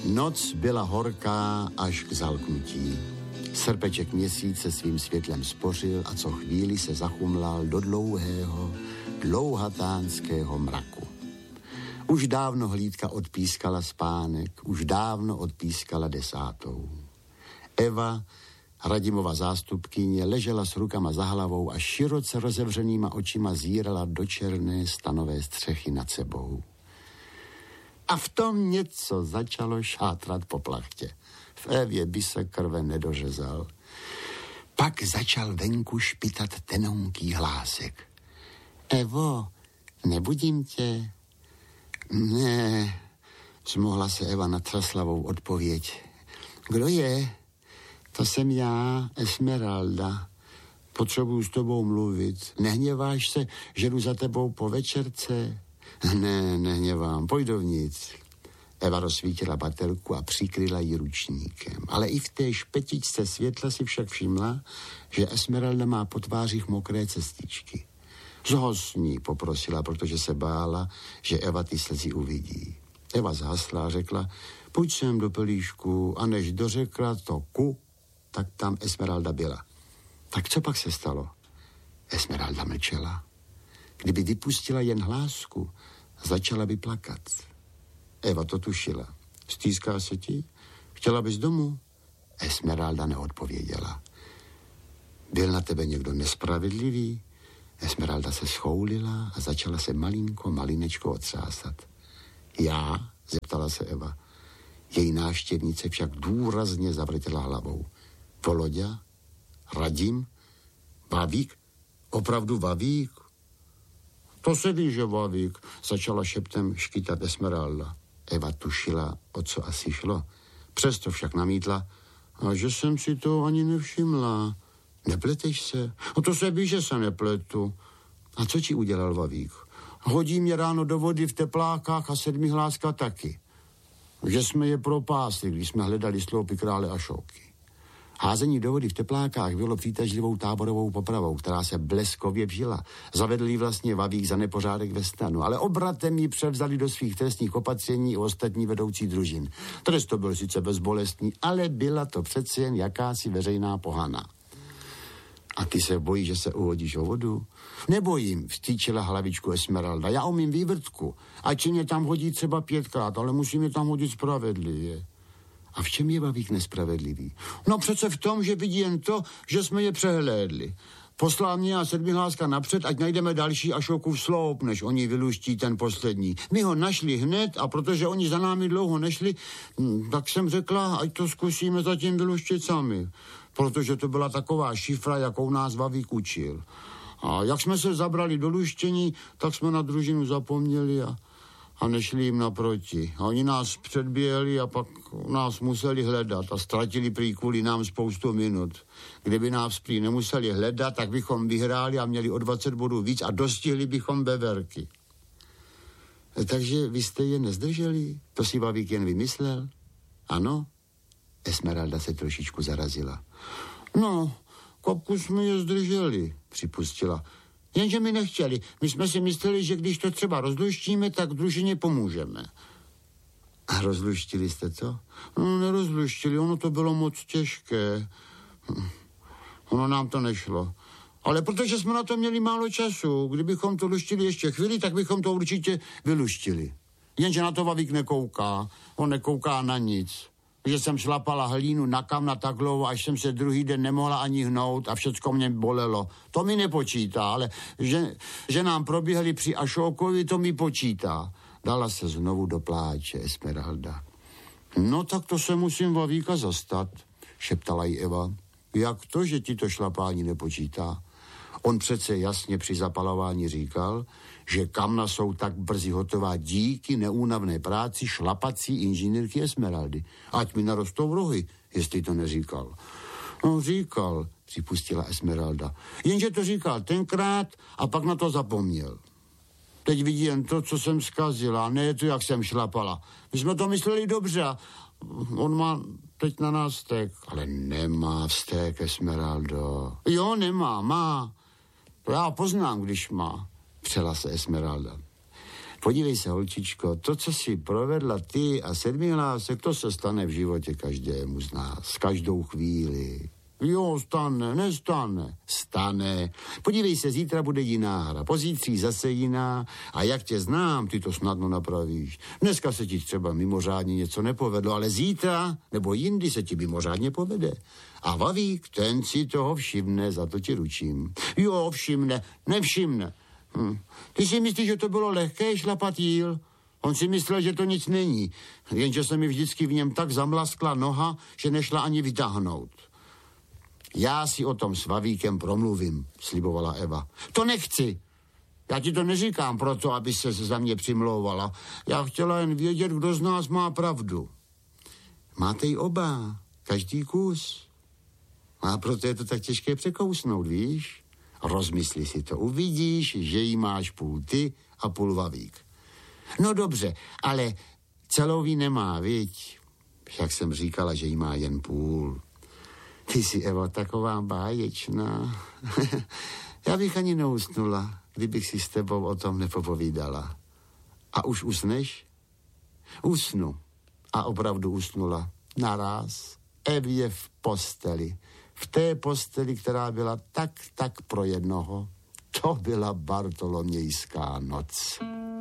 Noc byla horká až k zalknutí. Srpeček měsíce svým světlem spořil a co chvíli se zachumlal do dlouhého, dlouhatánského mraku. Už dávno hlídka odpískala spánek, už dávno odpískala 10. Eva, Radimova zástupkyně, ležela s rukama za hlavou a široce rozevřenýma očima zírala do černé stanové střechy nad sebou. A v tom něco začalo šátrat po plachtě. V Evě by se krve nedořezal. Pak začal venku špitat tenonký hlásek. Evo, nebudím tě? Ne, zmohla se Eva na traslavou odpověď. Kdo je? To jsem já, Esmeralda. Potřebuju s tebou mluvit. Nehněváš se, že jdu za tebou po večerce? Ne, nehněvám, pojď dovnitř. Eva rozsvítila baterku a přikryla ji ručníkem. Ale i v té špetičce světla si však všimla, že Esmeralda má po tvářích mokré cestičky. Zhasni, poprosila, protože se bála, že Eva ty slzy uvidí. Eva zhasla a řekla, pojď sem do pelíšku, a než dořekla to ku, tak tam Esmeralda byla. Tak co pak se stalo? Esmeralda mlčela. Kdyby vypustila jen hlásku, začala by plakat. Eva to tušila. Stýská se ti? Chtěla bys domů? Esmeralda neodpověděla. Byl na tebe někdo nespravedlivý? Esmeralda se schoulila a začala se malinečko otřásat. Já? Zeptala se Eva. Její návštěvnice však důrazně zavrtěla hlavou. Voloďa? Radim? Vavík? Opravdu Vavík? To se ví, že Vavík, začala šeptem škytat Esmeralda. Eva tušila, o co asi šlo. Přesto však namítla, a že jsem si to ani nevšimla. Nepleteš se? O to se ví, že se nepletu. A co ti udělal Vavík? Hodí mě ráno do vody v teplákách a 7 hláska taky. Že jsme je propásli, když jsme hledali sloupy krále Ašóky. Házení do vody v teplákách bylo přítažlivou táborovou popravou, která se bleskově vžila. Zavedl jí vlastně Vavík za nepořádek ve stanu, ale obratem ji převzali do svých trestních opatření i ostatní vedoucí družin. Trest to byl sice bezbolestný, ale byla to přece jen jakási veřejná pohana. A ty se bojíš, že se uhodíš o vodu? Nebojím, vstýčila hlavičku Esmeralda. Já umím vývrtku. Ať mě tam hodí třeba 5krát, ale musím je tam hodit spravedlivě. A v čem je Vavík nespravedlivý? No přece v tom, že vidí jen to, že jsme je přehlédli. Poslal mě a 7 hláska napřed, ať najdeme další Ašókův sloup, než oni vyluští ten poslední. My ho našli hned a protože oni za námi dlouho nešli, tak jsem řekla, ať to zkusíme zatím vyluštit sami. Protože to byla taková šifra, jakou nás Vavík učil. A jak jsme se zabrali do luštění, tak jsme na družinu zapomněli a nešli jim naproti. A oni nás předběhli a pak nás museli hledat a ztratili prý kvůli nám spoustu minut. Kdyby nás prý nemuseli hledat, tak bychom vyhráli a měli o 20 bodů víc a dostihli bychom Beverky. Takže vy jste je nezdrželi? To si Vavík jen vymyslel? Ano? Esmeralda se trošičku zarazila. No, kapku jsme je zdrželi, připustila. Jenže my nechtěli. My jsme si mysleli, že když to třeba rozluštíme, tak družině pomůžeme. A rozluštili jste to? No, nerozluštili, ono to bylo moc těžké. Ono nám to nešlo. Ale protože jsme na to měli málo času, kdybychom to luštili ještě chvíli, tak bychom to určitě vyluštili. Jenže na to Vavík nekouká. On nekouká na nic. Že jsem šlapala hlínu na kamna tak dlouho, až jsem se druhý den nemohla ani hnout a všecko mě bolelo. To mi nepočítá, ale že nám proběhli při Ašókovi, to mi počítá. Dala se znovu do pláče Esmeralda. No tak to se musím Vavíka zastat, šeptala jí Eva. Jak to, že ti to šlapání nepočítá? On přece jasně při zapalování říkal, že kamna jsou tak brzy hotová díky neúnavné práci šlapací inženýrky Esmeraldy. Ať mi narostou rohy, jestli to neříkal. No říkal, připustila Esmeralda. Jenže to říkal tenkrát a pak na to zapomněl. Teď vidí jen to, co jsem zkazila, ne to, jak jsem šlapala. My jsme to mysleli dobře a on má teď na nás vztek. Ale nemá vztek, Esmeraldo. Jo, nemá, má. To já poznám, když má. Přela se Esmeralda. Podívej se, holčičko, to, co si provedla ty a sedmilásek, to se stane v životě každému z nás, každou chvíli. Jo, stane, nestane. Stane. Podívej se, zítra bude jiná hra, pozítří zase jiná a jak tě znám, ty to snadno napravíš. Dneska se ti třeba mimořádně něco nepovedlo, ale zítra nebo jindy se ti mimořádně povede. A Vavík, ten si toho všimne, za to ti ručím. Jo, všimne, nevšimne. Ty si myslíš, že to bylo lehké šlapat jíl? On si myslel, že to nic není, jenže se mi vždycky v něm tak zamlaskla noha, že nešla ani vytáhnout. Já si o tom s Vavíkem promluvím, slibovala Eva. To nechci. Já ti to neříkám proto, aby se za mě přimlouvala. Já chtěla jen vědět, kdo z nás má pravdu. Máte ji oba, každý kus. A proto je to tak těžké překousnout, víš? Rozmysli si to, uvidíš, že jí máš půl ty a půl Vavík. No dobře, ale celou jí nemá, viď? Jak jsem říkala, že jí má jen půl. Ty jsi, Evo, taková báječná. Já bych ani neusnula, kdybych si s tebou o tom nepopovídala. A už usneš? Usnu. A opravdu usnula. Naraz. Evě v posteli. V té posteli, která byla tak pro jednoho. To byla Bartolomějská noc.